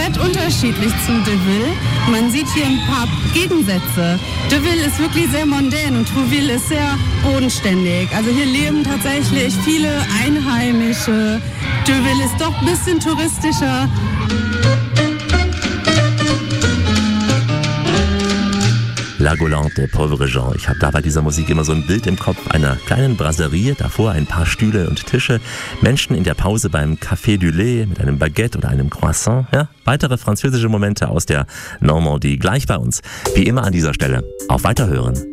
komplett unterschiedlich zu Deauville. Man sieht hier ein paar Gegensätze. Deauville ist wirklich sehr mondän und Trouville ist sehr bodenständig. Also hier leben tatsächlich viele Einheimische. Deauville ist doch ein bisschen touristischer. La Gaulante, der pauvre Jean. Ich habe da bei dieser Musik immer so ein Bild im Kopf einer kleinen Brasserie, davor ein paar Stühle und Tische, Menschen in der Pause beim Café du Lait mit einem Baguette oder einem Croissant. Ja, weitere französische Momente aus der Normandie gleich bei uns. Wie immer an dieser Stelle. Auf Weiterhören.